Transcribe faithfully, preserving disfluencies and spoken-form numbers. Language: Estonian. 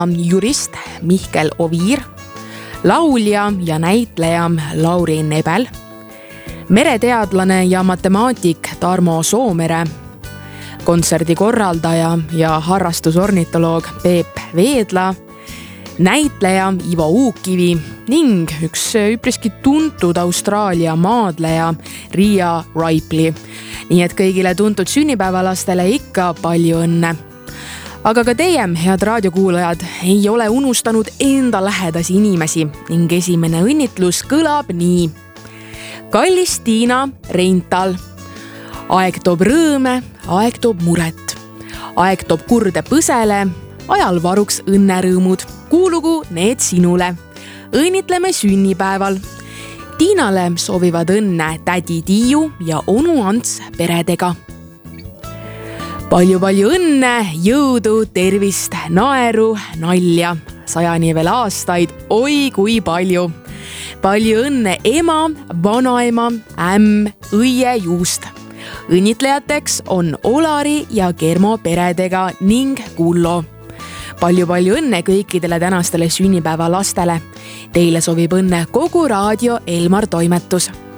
jurist Mihkel Oviir, laulja ja näitleja Lauri Nebel, mereteadlane ja matemaatik Tarmo Soomere, kontserdikorraldaja ja harrastusornitoloog Peep Veedla, näitleja Ivo Uukkivi ning üks üpriski tuntud Austraalia maadleja Ria Ripley. Nii et kõigile tuntud sünnipäevalastele ikka palju õnne. Aga ka teie, head raadiokuulajad, ei ole unustanud enda lähedasi inimesi ning esimene õnnitlus kõlab nii. Kallis Tiina Reintal, aeg toob rõõme, aeg toob muret, aeg toob kurde põsele, ajal varuks õnnerõõmud, kuulugu need sinule. Õnnitleme sünnipäeval. Tiinale soovivad õnne tädi Tiiu ja onu Ants peredega. Palju-palju õnne, jõudu, tervist, naeru, nalja, sajani veel aastaid, oi kui palju. Palju õnne ema, vanaema, ämm, õie juust. Õnnitlejateks on Olari ja Germo peredega ning Kullo. Palju-palju õnne kõikidele tänastele sünnipäeva lastele. Teile soovib õnne kogu raadio Elmar toimetus.